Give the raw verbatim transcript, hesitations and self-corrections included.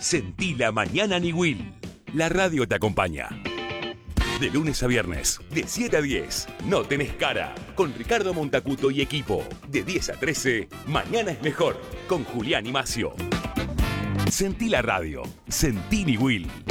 Sentí la mañana Niwil. La radio te acompaña. De lunes a viernes, de siete a diez, No Tenés Cara, con Ricardo Montacuto y equipo. De diez a trece, Mañana es Mejor, con Julián y Macio. Sentí la radio. Sentí Niwil.